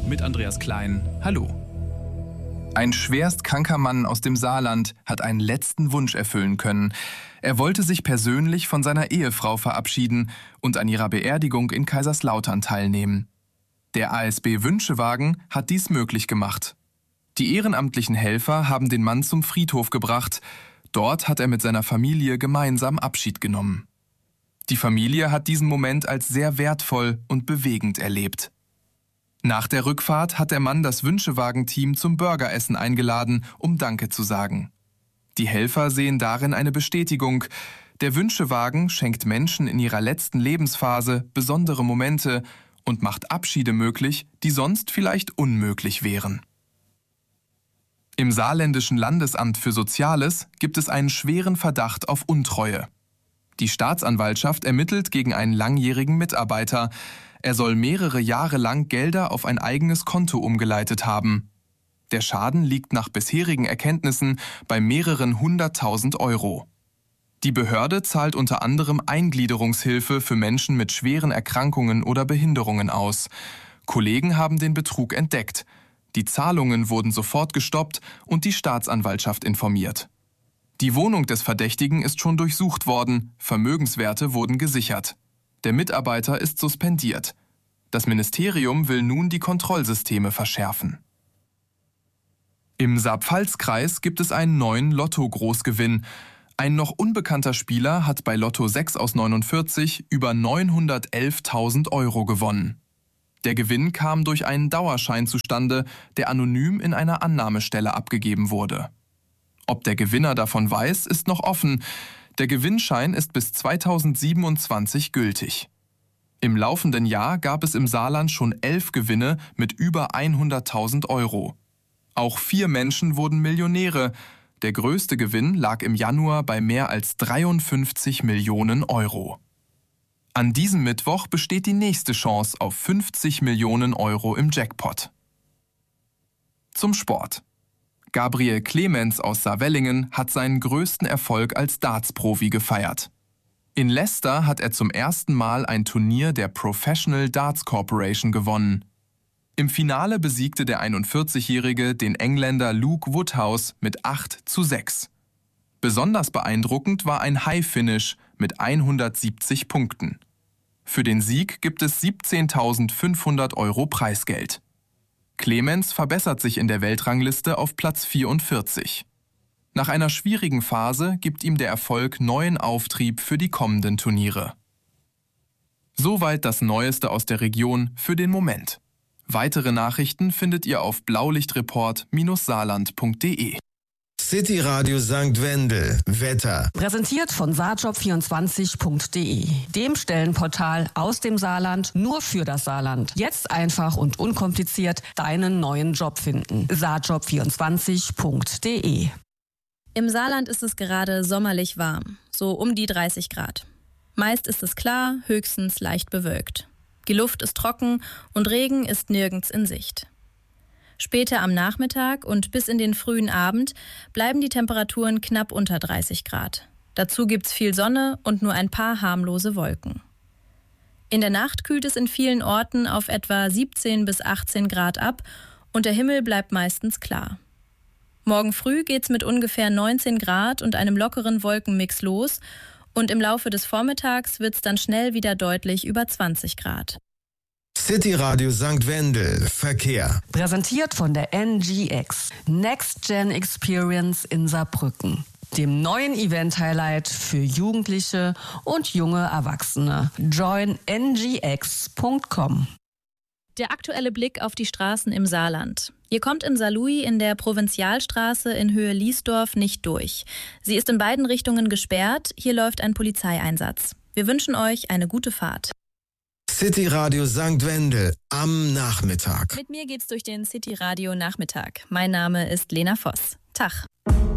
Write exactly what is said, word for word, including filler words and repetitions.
mit Andreas Klein. Hallo. Ein schwerst kranker Mann aus dem Saarland hat einen letzten Wunsch erfüllen können. Er wollte sich persönlich von seiner Ehefrau verabschieden und an ihrer Beerdigung in Kaiserslautern teilnehmen. Der A S B-Wünschewagen hat dies möglich gemacht. Die ehrenamtlichen Helfer haben den Mann zum Friedhof gebracht. Dort hat er mit seiner Familie gemeinsam Abschied genommen. Die Familie hat diesen Moment als sehr wertvoll und bewegend erlebt. Nach der Rückfahrt hat der Mann das Wünschewagen-Team zum Burgeressen eingeladen, um Danke zu sagen. Die Helfer sehen darin eine Bestätigung. Der Wünschewagen schenkt Menschen in ihrer letzten Lebensphase besondere Momente und macht Abschiede möglich, die sonst vielleicht unmöglich wären. Im Saarländischen Landesamt für Soziales gibt es einen schweren Verdacht auf Untreue. Die Staatsanwaltschaft ermittelt gegen einen langjährigen Mitarbeiter. Er soll mehrere Jahre lang Gelder auf ein eigenes Konto umgeleitet haben. Der Schaden liegt nach bisherigen Erkenntnissen bei mehreren hunderttausend Euro. Die Behörde zahlt unter anderem Eingliederungshilfe für Menschen mit schweren Erkrankungen oder Behinderungen aus. Kollegen haben den Betrug entdeckt. Die Zahlungen wurden sofort gestoppt und die Staatsanwaltschaft informiert. Die Wohnung des Verdächtigen ist schon durchsucht worden, Vermögenswerte wurden gesichert. Der Mitarbeiter ist suspendiert. Das Ministerium will nun die Kontrollsysteme verschärfen. Im Saar-Pfalz-Kreis gibt es einen neuen Lotto-Großgewinn. Ein noch unbekannter Spieler hat bei Lotto sechs aus neunundvierzig über neunhundertelftausend Euro gewonnen. Der Gewinn kam durch einen Dauerschein zustande, der anonym in einer Annahmestelle abgegeben wurde. Ob der Gewinner davon weiß, ist noch offen. Der Gewinnschein ist bis zweitausendsiebenundzwanzig gültig. Im laufenden Jahr gab es im Saarland schon elf Gewinne mit über hunderttausend Euro. Auch vier Menschen wurden Millionäre. Der größte Gewinn lag im Januar bei mehr als dreiundfünfzig Millionen Euro. An diesem Mittwoch besteht die nächste Chance auf fünfzig Millionen Euro im Jackpot. Zum Sport. Gabriel Clemens aus Saarwellingen hat seinen größten Erfolg als Darts-Profi gefeiert. In Leicester hat er zum ersten Mal ein Turnier der Professional Darts Corporation gewonnen. Im Finale besiegte der einundvierzigjährige den Engländer Luke Woodhouse mit acht zu sechs. Besonders beeindruckend war ein High-Finish mit hundertsiebzig Punkten. Für den Sieg gibt es siebzehntausendfünfhundert Euro Preisgeld. Clemens verbessert sich in der Weltrangliste auf Platz vierundvierzig. Nach einer schwierigen Phase gibt ihm der Erfolg neuen Auftrieb für die kommenden Turniere. Soweit das Neueste aus der Region für den Moment. Weitere Nachrichten findet ihr auf blaulichtreport Bindestrich saarland Punkt de. City Radio Sankt Wendel. Wetter. Präsentiert von saarjob vierundzwanzig Punkt de, dem Stellenportal aus dem Saarland nur für das Saarland. Jetzt einfach und unkompliziert deinen neuen Job finden. saarjob vierundzwanzig Punkt de. Im Saarland ist es gerade sommerlich warm, so um die dreißig Grad. Meist ist es klar, höchstens leicht bewölkt. Die Luft ist trocken und Regen ist nirgends in Sicht. Später am Nachmittag und bis in den frühen Abend bleiben die Temperaturen knapp unter dreißig Grad. Dazu gibt's viel Sonne und nur ein paar harmlose Wolken. In der Nacht kühlt es in vielen Orten auf etwa siebzehn bis achtzehn Grad ab und der Himmel bleibt meistens klar. Morgen früh geht's mit ungefähr neunzehn Grad und einem lockeren Wolkenmix los und im Laufe des Vormittags wird's dann schnell wieder deutlich über zwanzig Grad. City Radio Sankt Wendel. Verkehr. Präsentiert von der N G X. Next Gen Experience in Saarbrücken. Dem neuen Event-Highlight für Jugendliche und junge Erwachsene. join n g x punkt com. Der aktuelle Blick auf die Straßen im Saarland. Ihr kommt in Saarlouis in der Provinzialstraße in Höhe Liesdorf nicht durch. Sie ist in beiden Richtungen gesperrt. Hier läuft ein Polizeieinsatz. Wir wünschen euch eine gute Fahrt. City Radio Sankt Wendel am Nachmittag. Mit mir geht's durch den City Radio Nachmittag. Mein Name ist Lena Voss. Tag.